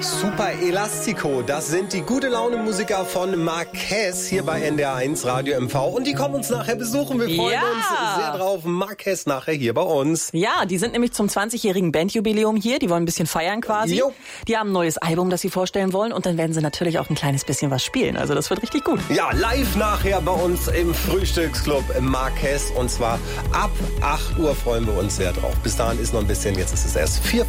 Super Elastico, das sind die Gute-Laune-Musiker von Marquez hier bei NDR1 Radio MV. Und die kommen uns nachher besuchen. Wir freuen uns sehr drauf. Marquez nachher hier bei uns. Ja, die sind nämlich zum 20-jährigen Bandjubiläum hier. Die wollen ein bisschen feiern quasi. Jo. Die haben ein neues Album, das sie vorstellen wollen. Und dann werden sie natürlich auch ein kleines bisschen was spielen. Also das wird richtig gut. Ja, live nachher bei uns im Frühstücksclub Marquez. Und zwar ab 8 Uhr freuen wir uns sehr drauf. Bis dahin ist noch ein bisschen, jetzt ist es erst 4